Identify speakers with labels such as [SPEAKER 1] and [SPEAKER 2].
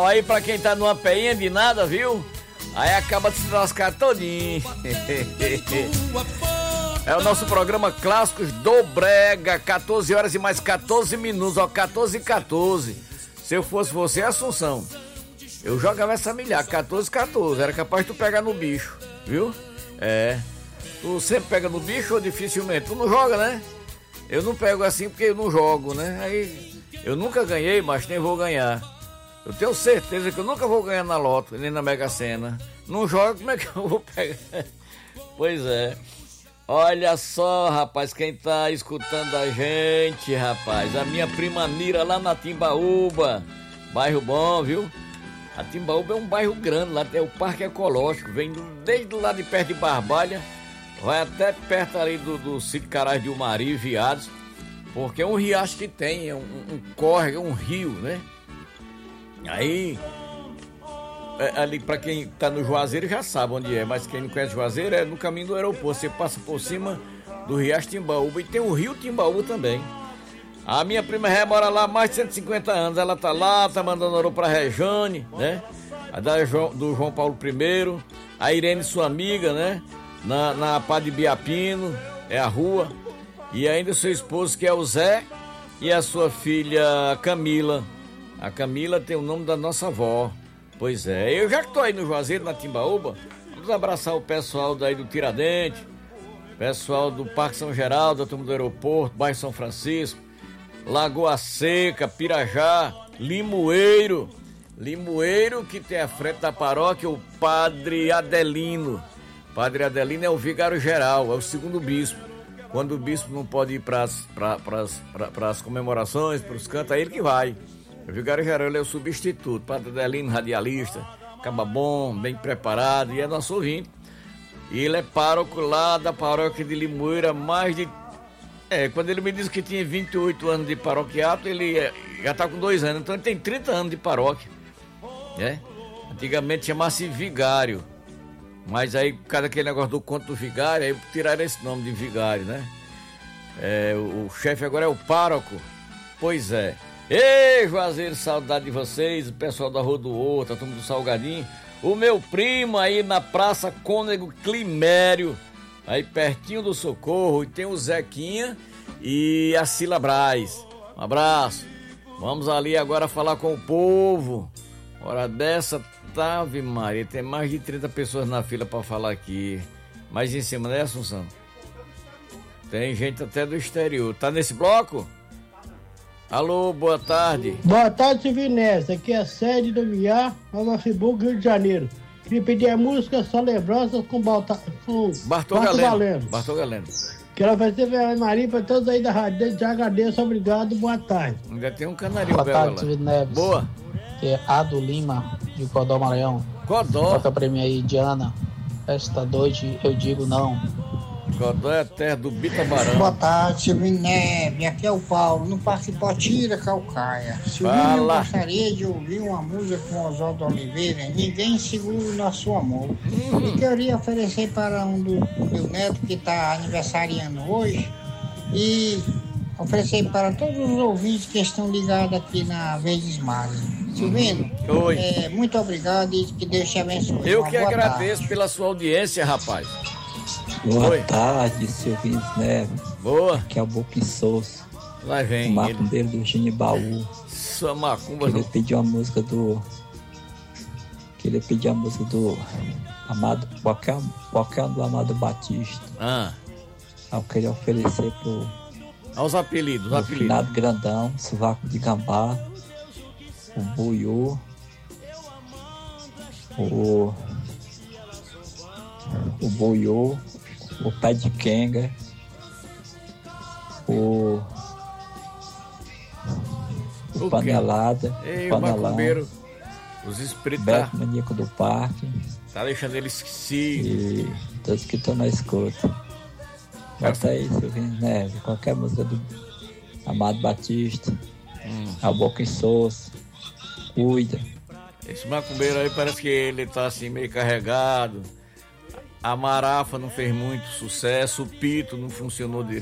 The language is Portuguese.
[SPEAKER 1] aí pra quem tá numa peinha de nada, viu? Aí acaba de se lascar todinho. É o nosso programa Clássicos do Brega, 14 horas e mais 14 minutos, ó, 14h14. Se eu fosse você, Assunção, eu jogava essa milhar, 14h14, era capaz de tu pegar no bicho, viu? É, tu sempre pega no bicho ou dificilmente? Tu não joga, né? Eu não pego assim porque eu não jogo, né? Aí eu nunca ganhei, mas nem vou ganhar. Eu tenho certeza que eu nunca vou ganhar na loto, nem na Mega Sena. Não jogo, como é que eu vou pegar? Pois é. Olha só, rapaz, quem tá escutando a gente, rapaz. A minha prima Nira lá na Timbaúba. Bairro bom, viu? A Timbaúba é um bairro grande, lá tem o Parque Ecológico. Vem desde lá de perto de Barbalha, vai até perto ali do Sítio Carais de Umari, Viados. Porque é um riacho que tem, é um córrego, um rio, né? Aí, ali pra quem tá no Juazeiro já sabe onde é, mas quem não conhece Juazeiro é no caminho do aeroporto. Você passa por cima do riacho Timbaúba e tem o rio Timbaúba também. A minha prima já mora lá há mais de 150 anos, ela tá lá, tá mandando ouro pra Rejane, né? Do João Paulo I, a Irene, sua amiga, né? Na Padre Biapino, é a rua. E ainda o seu esposo, que é o Zé, e a sua filha Camila. A Camila tem o nome da nossa avó. Pois é, eu já que tô aí no Juazeiro, na Timbaúba, vamos abraçar o pessoal daí do Tiradentes, pessoal do Parque São Geraldo, da turma do aeroporto, bairro São Francisco, Lagoa Seca, Pirajá, Limoeiro, que tem à frente da paróquia o Padre Adelino. Padre Adelino é o vigário geral, é o segundo bispo. Quando o bispo não pode ir para as comemorações, para os cantos, é ele que vai. O vigário geral é o substituto. Padre Adelino, radialista, acaba bom, bem preparado e é nosso ouvinte. E ele é pároco lá da paróquia de Limoeiro há mais de... quando ele me disse que tinha 28 anos de paroquiato, ele já está com 2 anos, então ele tem 30 anos de paróquia, né? Antigamente chamasse vigário. Mas aí, por causa daquele negócio do conto do vigário, aí tiraram esse nome de vigário, né? O chefe agora é o pároco. Pois é. Ei, Juazeiro, saudade de vocês, o pessoal da Rua do Horto, a turma do Salgadinho. O meu primo aí na Praça Cônego Climério, aí pertinho do Socorro, e tem o Zequinha e a Cila Braz. Um abraço. Vamos ali agora falar com o povo. Hora dessa... Ave Maria, tem mais de 30 pessoas na fila para falar aqui. Mais em cima, né, Assunção? Tem gente até do exterior. Tá nesse bloco? Alô, boa tarde.
[SPEAKER 2] Boa tarde, Silvinés. Aqui é a sede do MIA, Nova Friburgo, Rio de Janeiro. Queria pedir a música Só Lembranças com
[SPEAKER 1] Bartol Galeno. Bartol Galeno.
[SPEAKER 2] Quero oferecer a Maria para todos aí da rádio. Já agradeço, obrigado, boa tarde.
[SPEAKER 1] Ainda tem um canarinho.
[SPEAKER 3] Boa tarde, Silvinés.
[SPEAKER 1] Boa.
[SPEAKER 3] Que é Ado Lima, de Codó, Maranhão.
[SPEAKER 1] Codó.
[SPEAKER 3] Toca pra mim aí, Diana. Esta noite eu digo não.
[SPEAKER 1] Codó é a terra do Bitabarão.
[SPEAKER 4] Boa tarde, Silvio Neves. Aqui é o Paulo, no Parque Potira, Calcaia. Silvinho, eu gostaria de ouvir uma música com Oswaldo Oliveira, Ninguém Segura o Nosso Amor. E queria oferecer para um do meu neto que está aniversariando hoje. E oferecer para todos os ouvintes que estão ligados aqui na Verdes Mares. Silvino, muito obrigado e que Deus te abençoe.
[SPEAKER 1] Eu que agradeço pela sua audiência, rapaz.
[SPEAKER 5] Boa tarde, Silvino Neves.
[SPEAKER 1] Boa.
[SPEAKER 5] Aqui é o Boca Insosso.
[SPEAKER 1] Lá vem.
[SPEAKER 5] O macumbeiro do Genibaú.
[SPEAKER 1] Sua macumba.
[SPEAKER 5] Queria pedir uma música do Amado, qualquer do Amado Batista. Eu queria oferecer
[SPEAKER 1] aos apelidos.
[SPEAKER 5] O finado Grandão, Sovaco de Gambá, o Buiú, o Buiú, o Pé de Quenga, o Panelada,
[SPEAKER 1] Ei, o macumbeiro, os espíritos
[SPEAKER 5] Beto Maníaco do Parque.
[SPEAKER 1] Tá deixando ele esquecido.
[SPEAKER 5] E todos que estão na escuta. Bota aí, Silvinho Neves, qualquer música do Amado Batista, a Boca Insosso, cuida.
[SPEAKER 1] Esse macumbeiro aí parece que ele tá assim meio carregado. A Marafa não fez muito sucesso, o Pito não funcionou direito.